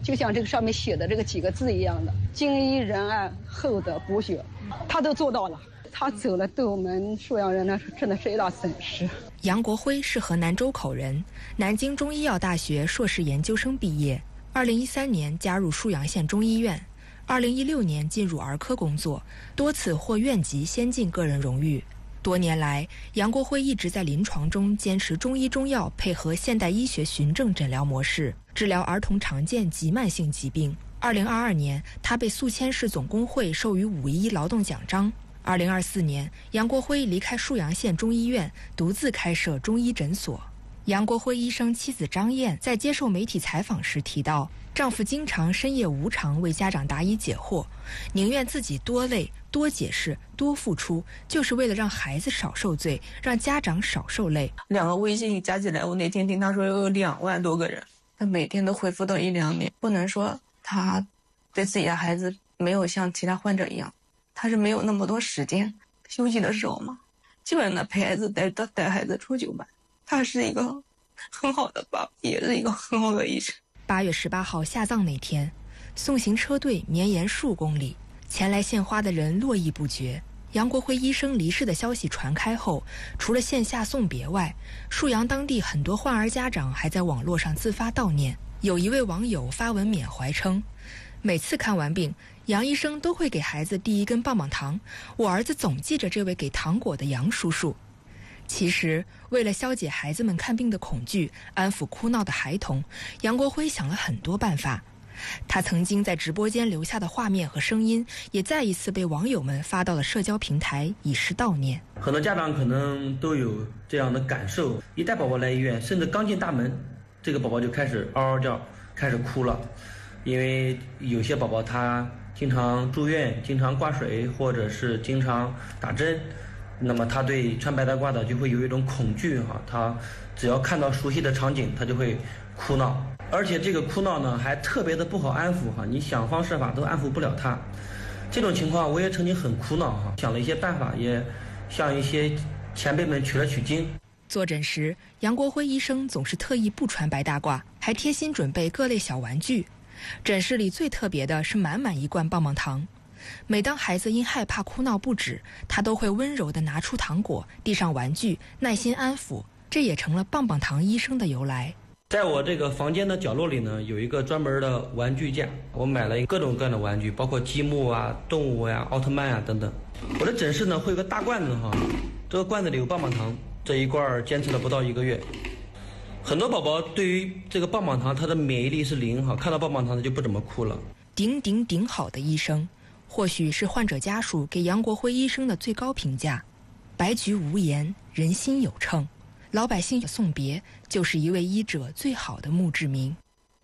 就像这个上面写的这个几个字一样的，经医仁爱厚德补血，他都做到了。他走了，对我们沭阳人呢，真的是一大损失。 杨国辉是河南周口人，南京中医药大学硕士研究生毕业。2013年加入沭阳县中医院，2016年进入儿科工作，多次获院级先进个人荣誉。多年来，杨国辉一直在临床中坚持中医中药配合现代医学循证诊疗模式，治疗儿童常见及慢性疾病。2022年，他被宿迁市总工会授予5一劳动奖章。2024年，杨国辉离开沭阳县中医院，独自开设中医诊所。杨国辉医生妻子张燕在接受媒体采访时提到，丈夫经常深夜无偿为家长答疑解惑，宁愿自己多累、多解释、多付出，就是为了让孩子少受罪，让家长少受累。 2个微信加起来，我那天听他说有2万多个人，他每天都回复到1-2年。不能说他对自己的孩子没有像其他患者一样，他是没有那么多时间休息的时候嘛，基本上陪孩子带孩子出去玩。他是一个很好的爸爸，也是一个很好的医生。 8月18号下葬那天，送行车队绵延数公里，前来献花的人络绎不绝。杨国辉医生离世的消息传开后，除了线下送别外，沭阳当地很多患儿家长还在网络上自发悼念。有一位网友发文缅怀称，每次看完病，杨医生都会给孩子递1根棒棒糖，我儿子总记着这位给糖果的杨叔叔。其实，为了消解孩子们看病的恐惧，安抚哭闹的孩童，杨国辉想了很多办法。他曾经在直播间留下的画面和声音，也再一次被网友们发到了社交平台，以示悼念。 很多家长可能都有这样的感受，一带宝宝来医院，甚至刚进大门，这个宝宝就开始嗷嗷叫，开始哭了。因为有些宝宝他经常住院，经常挂水，或者是经常打针，那么他对穿白大褂的就会有一种恐惧哈，他只要看到熟悉的场景，他就会哭闹，而且这个哭闹呢还特别的不好安抚哈，你想方设法都安抚不了他。这种情况我也曾经很苦恼哈，想了一些办法，也向一些前辈们取了取经。 坐诊时，杨国辉医生总是特意不穿白大褂，还贴心准备各类小玩具。诊室里最特别的是满满一罐棒棒糖。每当孩子因害怕哭闹不止，他都会温柔地拿出糖果，递上玩具，耐心安抚，这也成了棒棒糖医生的由来。 在我这个房间的角落里呢，有一个专门的玩具架，我买了各种各样的玩具，包括积木啊、动物呀、奥特曼啊等等。我的诊室呢会有个大罐子哈，这个罐子里有棒棒糖，这一罐坚持了不到1个月。很多宝宝对于这个棒棒糖，他的免疫力是0哈，看到棒棒糖他就不怎么哭了。 顶好的医生，或许是患者家属给杨国辉医生的最高评价。白菊无言，人心有称。老百姓的送别，就是一位医者最好的墓志铭。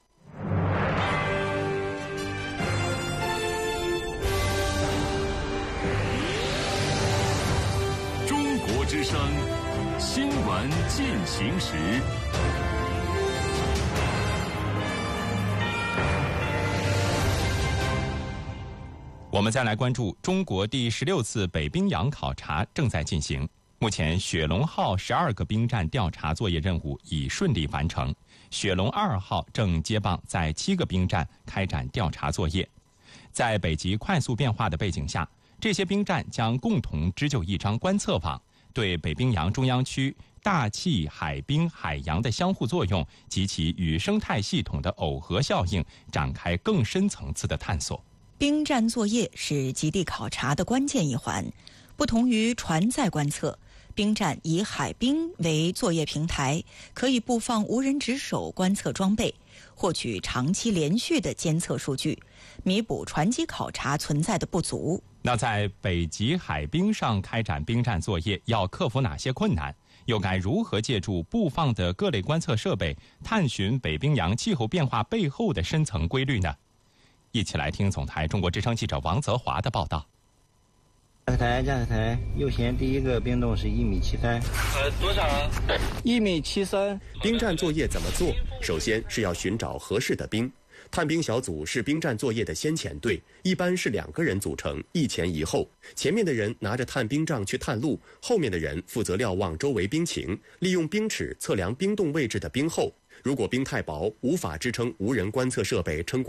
中国之声，新闻进行时。我们再来关注中国第16次北冰洋考察正在进行。目前，雪龙号12个冰站调查作业任务已顺利完成，雪龙2号正接棒在7个冰站开展调查作业。在北极快速变化的背景下，这些冰站将共同织就一张观测网，对北冰洋中央区大气、海冰、海洋的相互作用及其与生态系统的耦合效应展开更深层次的探索。 冰站作业是极地考察的关键一环，不同于船载观测，冰站以海冰为作业平台，可以布放无人值守观测装备，获取长期连续的监测数据，弥补船机考察存在的不足。 那在北极海冰上开展冰站作业要克服哪些困难？又该如何借助布放的各类观测设备，探寻北冰洋气候变化背后的深层规律呢？一起来听总台中国之声记者王泽华的报道。 驾驶台右舷第一个冰洞是1.73米。 多少 ？1.73米。 冰站作业怎么做？首先是要寻找合适的冰。探冰小组是冰站作业的先遣队，一般是2个人组成，一前一后。前面的人拿着探冰杖去探路，后面的人负责瞭望周围冰情，利用冰尺测量冰洞位置的冰厚。如果冰太薄，无法支撑无人观测设备撑过